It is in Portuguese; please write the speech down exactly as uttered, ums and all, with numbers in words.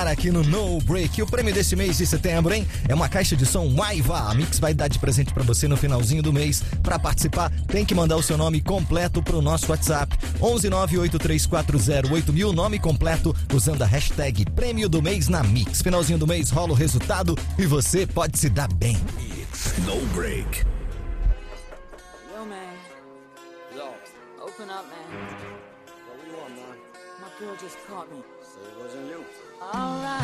Aqui no No Break, o prêmio desse mês de setembro, hein? É uma caixa de som Waiva. A Mix vai dar de presente pra você no finalzinho do mês. Pra participar, tem que mandar o seu nome completo pro nosso WhatsApp. onze nove oito três quatro zero oito mil, nome completo, usando a hashtag Prêmio do Mês na Mix. Finalzinho do mês rola o resultado e você pode se dar bem. Mix No Break. Yo, man. Yo. Open up, man. What do you want, man? My girl just caught me. Say it wasn't you. All right.